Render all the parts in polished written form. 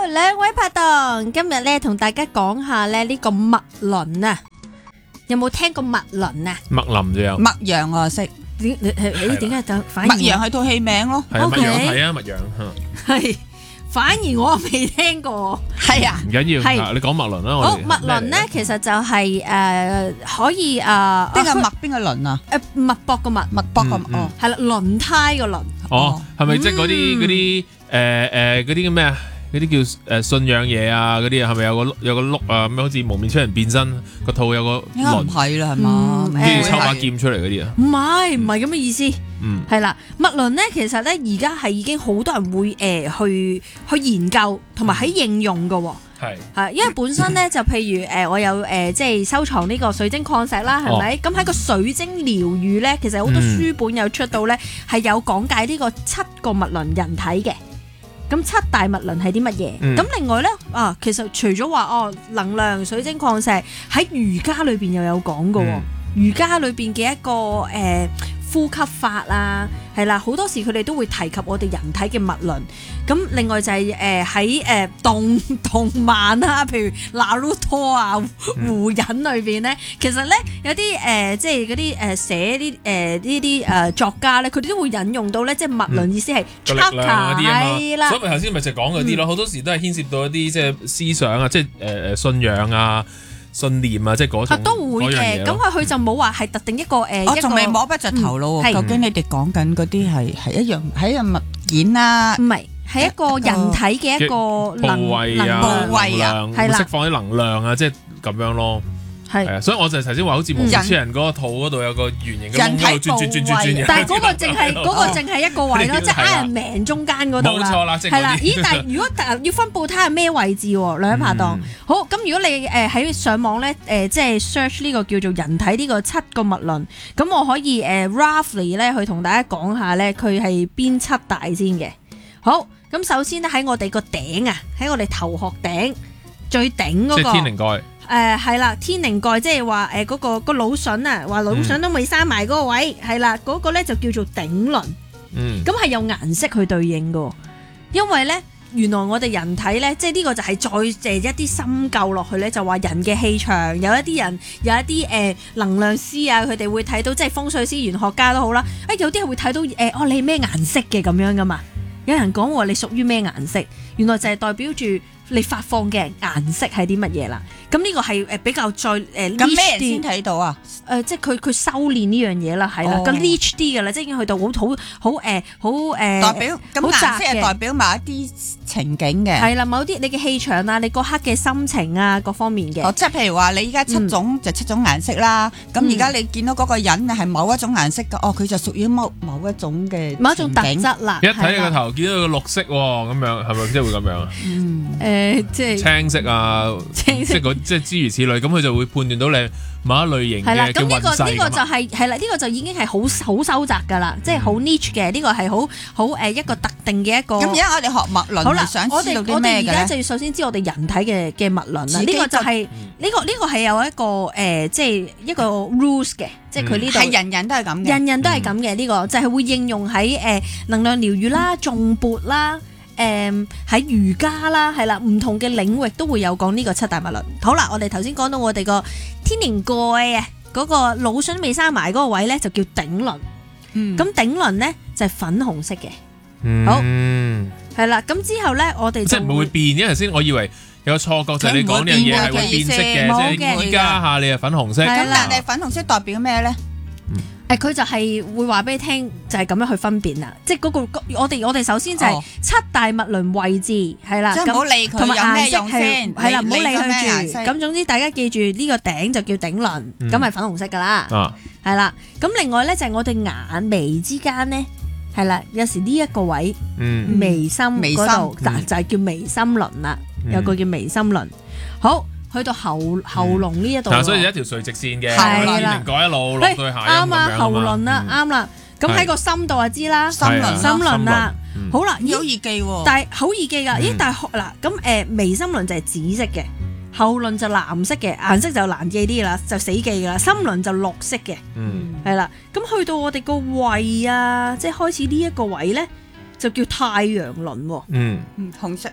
兩位拍檔，今日咧同大家講下咧呢個麥倫啊，有冇聽過麥倫啊？ 麥林就有， 麥陽我識， 點解就反而麥陽係套戲名咯， 係啊，麥 OK 陽睇啊，麥陽係反而我未聽過。 係啊， 唔緊要， 係啊你講麥倫啦，我好， 哋麥倫咧其實就係可以邊個麥邊個輪啊？ 脈搏個脈， 麥博咁哦， 係啦，輪胎個輪。 哦，係咪即係嗰啲嗰啲叫咩啊？嗰啲叫信仰嘢啊，嗰啲係咪有個碌啊咁樣，好似蒙面超人變身個肚有個應該唔輪， 係啦，係嘛？ 跟住抽把劍出嚟嗰啲啊？ 唔係咁嘅意思。 嗯， 係啦，麥倫咧其實咧而家係已經好多人會去研究同埋喺應用㗎喎。 係因為本身咧就譬如我有即係收藏呢個水晶礦石啦，係咪？咁喺個水晶療愈咧，其實好多書本有出到咧，係有講解呢個7個脈輪人體嘅。咁7大脈輪係啲乜嘢？咁另外咧其實除咗話能量、水晶礦石喺瑜伽裏邊又有講㗎喎。瑜伽裏邊嘅一個呼吸法啊，係啦，好多時佢哋都會提及我哋人體嘅脈輪。咁另外就係喺動漫啊，譬如 Naruto 啊、湖人裏邊咧，其實咧有啲即係嗰啲寫啲呢啲作家咧，佢哋都會引用到咧，即係脈輪意思係個力量嗰啲啊係啦嘛，所以咪頭先咪就講嗰啲咯，好多時都係牽涉到一啲即係思想啊，即係信仰啊。信念啊，即係嗰種都會嘅，咁佢就冇話係特定一個我仲未摸不着頭腦喎。究竟你哋講緊嗰啲係一樣係一個物件啊？ 唔係，係一個人體嘅一個部位啊， 部位啊， 係啦， 釋放啲能量啊，即係咁樣咯。係啊，所以我就頭先話好似蒙面超人嗰個肚嗰度有個圓形嘅窿喺度轉， 但係嗰個淨係一個位咯，即係 Iron Man 中間嗰度啦。 冇錯啦， 係啦。咦？但係如果要分佈睇下咩位置喎，兩位拍檔。好，咁如果你喺上網咧即係 search 呢個叫做人體呢個7個脈輪，咁我可以roughly 咧去同大家講下咧，佢係邊7大先嘅。好，咁首先咧喺我哋個頂啊，喺我哋頭殼頂最頂嗰個。 即係天靈蓋。 係啦，天靈蓋即係話嗰個腦筍啊，話腦筍都未生埋嗰個位，係啦，嗰個咧就叫做頂輪。咁係有顏色去對應㗎，因為咧原來我哋人體咧，即係呢個就係再一啲深究落去咧，就話人嘅氣場，有一啲人有一啲能量師啊，佢哋會睇到，即係風水師、玄學家都好啦。有啲係會睇到你係咩顏色嘅咁樣噶嘛？有人講話你屬於咩顏色，原來就係代表住你發放嘅顏色係啲乜嘢啦。咁呢個係比較再咁咩人先睇到啊？ 即係佢修練呢樣嘢啦，係啦，咁 niche 啲嘅啦，即係已經去到好代表咁顏色係代表某一啲情景嘅， 係啦，某啲你嘅氣場啊，你嗰刻嘅心情啊，各方面嘅。 即係譬如話你依家7種就7種顏色啦，咁而家你見到嗰個人係某一種顏色嘅，佢就屬於某一種嘅某一種特質啦。 一睇你個頭見到個綠色喎，咁樣係咪即係會咁樣啊？ 即係青色啊，即係諸如此類，咁佢就會判斷到你某一類型嘅運勢。係啦，咁呢個就係啦，呢個就已經係好收窄㗎啦，即係好 niche 嘅。呢個係好一個特定嘅一個。 咁而家我哋學脈輪，好啦，想知道啲咩嘅咧？ 我哋而家就要首先知我哋人體嘅脈輪啦。呢個就係呢個係有一個即係一個 rules 嘅，即係佢呢度係人人都係咁嘅， 人人都係咁嘅。呢個就係會應用喺能量療愈啦、頌缽啦。喺瑜伽啦，係啦，唔同嘅領域都會有講呢個7大脈輪。好啦，我哋頭先講到我哋個天靈蓋啊，嗰個腦筍未生埋嗰個位咧，就叫頂輪。咁頂輪咧就係粉紅色嘅。好，係啦。咁之後咧，我哋即係唔會變嘅。頭先我以為有個錯覺，就係你講呢樣嘢係會變色嘅，即係依家下你係粉紅色。 咁但係粉紅色代表咩咧？ 佢就係會話俾你聽，就係咁樣去分辨啦。即係嗰個我哋首先就係7大脈輪位置係啦， 即係唔好理佢有咩用先， 係啦，唔好理佢住。 咁咁總之大家記住呢個頂就叫頂輪，咁係粉紅色噶啦。係啦，咁另外咧就係我哋眼眉之間咧，係啦，有時呢一個位眉心嗰度就係叫眉心輪啦，有個叫眉心輪。好。去到喉嚨呢一度， 所以一條垂直線嘅， 係啦， 改一路落到去下陰咁樣。 啱啊，喉輪啦，啱啦。咁喺個心度就知啦，心輪啦。好啦， 好易記喎， 但係好易記㗎。但係嗱咁眉心輪就係紫色嘅，喉輪就藍色嘅，顏色就難記啲啦，就死記㗎啦。心輪就綠色嘅，係啦。咁去到我哋個胃啊，即係開始呢一個位咧，就叫太陽輪喎。 紅色。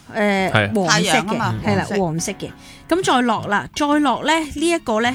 係黃色嘅， 太陽啊嘛係啦， 黃色黃色嘅。咁再落啦，再落咧呢一個咧